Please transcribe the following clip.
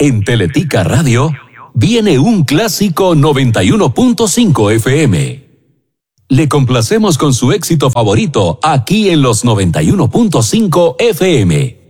En Teletica Radio viene un clásico 91.5 FM. Le complacemos con su éxito favorito aquí en los 91.5 FM.